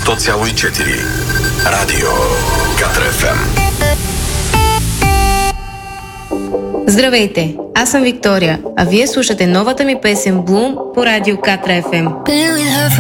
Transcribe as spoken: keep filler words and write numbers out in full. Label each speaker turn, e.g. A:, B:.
A: сто цяло и четири. Радио Катра еф ем.
B: Здравейте, аз съм Виктория, а вие слушате новата ми песен Bloom по радио Катра еф ем.